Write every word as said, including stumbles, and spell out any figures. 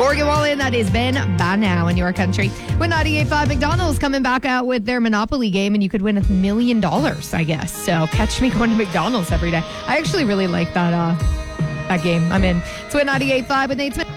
Morgan Wallen, that is Ben By Now in your country. With ninety-eight point five, McDonald's coming back out with their Monopoly game, and you could win a million dollars, I guess. So catch me going to McDonald's every day. I actually really like that, uh, that game. I'm in. It's with ninety-eight point five with Nate Smith.